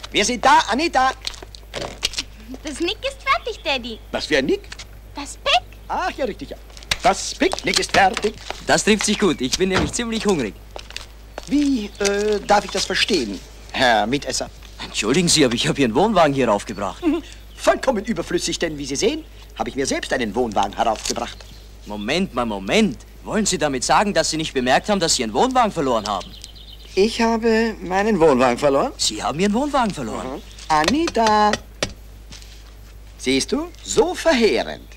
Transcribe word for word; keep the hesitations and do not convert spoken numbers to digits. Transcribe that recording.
Wir sind da, Anita. Das Nick ist fertig, Daddy. Was für ein Nick? Das Pick? Ach, ja, richtig, ja. Das Picknick ist fertig. Das trifft sich gut. Ich bin nämlich ziemlich hungrig. Wie äh, darf ich das verstehen, Herr Mitesser? Entschuldigen Sie, aber ich habe Ihren Wohnwagen hier aufgebracht. Vollkommen überflüssig, denn wie Sie sehen, habe ich mir selbst einen Wohnwagen heraufgebracht. Moment mal, Moment. Wollen Sie damit sagen, dass Sie nicht bemerkt haben, dass Sie Ihren Wohnwagen verloren haben? Ich habe meinen Wohnwagen verloren? Sie haben Ihren Wohnwagen verloren. Mhm. Anita! Siehst du, so verheerend.